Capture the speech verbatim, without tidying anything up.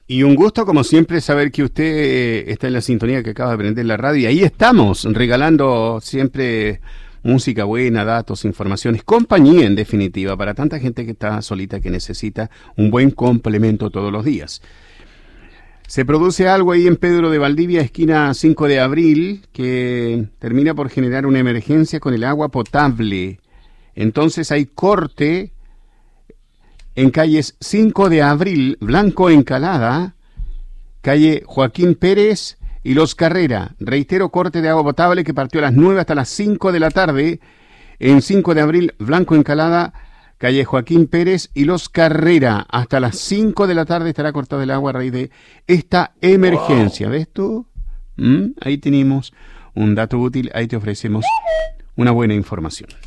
Y un gusto, como siempre, saber que usted eh, está en la sintonía que acaba de prender la radio. Y ahí estamos, regalando siempre música buena, datos, informaciones, compañía en definitiva, para tanta gente que está solita, que necesita un buen complemento todos los días. Se produce algo ahí en Pedro de Valdivia, esquina cinco de abril, que termina por generar una emergencia con el agua potable. Entonces hay corte en calles cinco de abril, Blanco Encalada, calle Joaquín Pérez y Los Carrera. Reitero, corte de agua potable que partió a las nueve hasta las cinco de la tarde en cinco de abril, Blanco Encalada, calle Joaquín Pérez y Los Carrera. Hasta las cinco de la tarde estará cortado el agua a raíz de esta emergencia. ¿Ves tú? ¿Mm? Ahí tenemos un dato útil, ahí te ofrecemos una buena información.